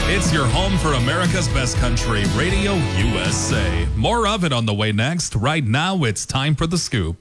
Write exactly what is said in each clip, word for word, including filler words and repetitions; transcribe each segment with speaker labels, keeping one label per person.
Speaker 1: It's your home for America's best country, Radio U S A. More of it on the way next. Right now, it's time for The Scoop.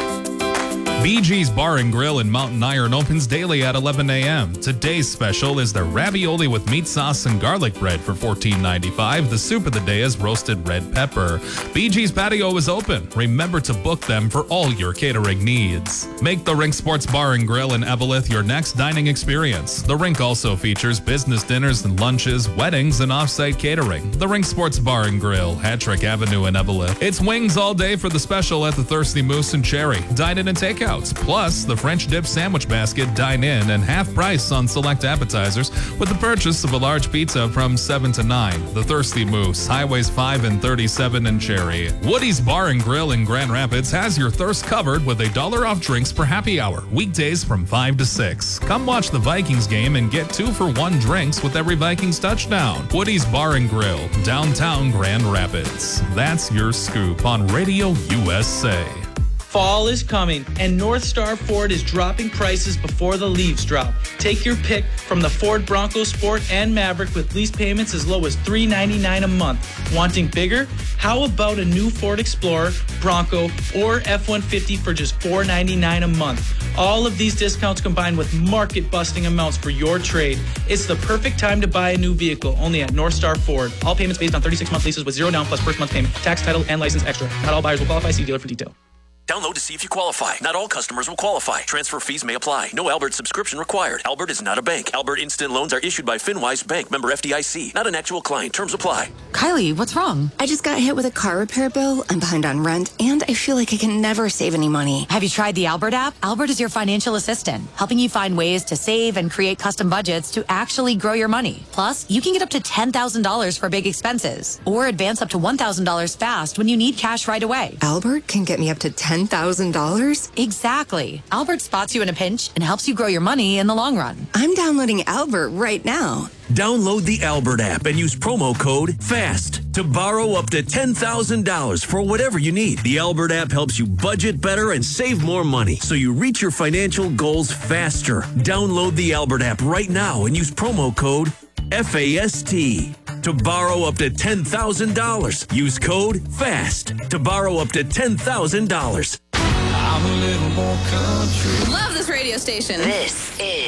Speaker 1: B G's Bar and Grill in Mountain Iron opens daily at eleven a.m. Today's special is the ravioli with meat sauce and garlic bread for fourteen ninety-five. The soup of the day is roasted red pepper. B G's patio is open. Remember to book them for all your catering needs. Make the Rink Sports Bar and Grill in Eveleth your next dining experience. The Rink also features business dinners and lunches, weddings, and off-site catering. The Rink Sports Bar and Grill, Hattrick Avenue in Eveleth. It's wings all day for the special at the Thirsty Moose and Cherry. Dine in and take out. Plus, the French dip sandwich basket, dine in, and half price on select appetizers with the purchase of a large pizza from seven to nine. The Thirsty Moose, Highways five and thirty-seven in Cherry. Woody's Bar and Grill in Grand Rapids has your thirst covered with a dollar off drinks for happy hour, weekdays from five to six. Come watch the Vikings game and get two for one drinks with every Vikings touchdown. Woody's Bar and Grill, downtown Grand Rapids. That's your scoop on Radio U S A.
Speaker 2: Fall is coming, and North Star Ford is dropping prices before the leaves drop. Take your pick from the Ford Bronco Sport and Maverick with lease payments as low as three ninety-nine a month. Wanting bigger? How about a new Ford Explorer, Bronco, or F one fifty for just four ninety-nine a month? All of these discounts combined with market-busting amounts for your trade. It's the perfect time to buy a new vehicle, only at North Star Ford. All payments based on thirty-six month leases with zero down plus first month payment. Tax, title, and license extra. Not all buyers will qualify. See dealer for detail.
Speaker 3: Download to see if you qualify. Not all customers will qualify. Transfer fees may apply. No Albert subscription required. Albert is not a bank. Albert Instant Loans are issued by FinWise Bank, member F D I C. Not an actual client. Terms apply.
Speaker 4: Kylie, what's wrong?
Speaker 5: I just got hit with a car repair bill. I'm behind on rent, and I feel like I can never save any money.
Speaker 4: Have you tried the Albert app? Albert is your financial assistant, helping you find ways to save and create custom budgets to actually grow your money. Plus, you can get up to ten thousand dollars for big expenses, or advance up to one thousand dollars fast when you need cash right away.
Speaker 5: Albert can get me up to ten thousand dollars?
Speaker 4: Exactly. Albert spots you in a pinch and helps you grow your money in the long run.
Speaker 5: I'm downloading Albert right now.
Speaker 3: Download the Albert app and use promo code FAST to borrow up to ten thousand dollars for whatever you need. The Albert app helps you budget better and save more money so you reach your financial goals faster. Download the Albert app right now and use promo code FAST to borrow up to ten thousand dollars. Use code FAST to borrow up to ten thousand dollars.
Speaker 6: I'm a little more country.
Speaker 7: Love this radio station.
Speaker 8: This is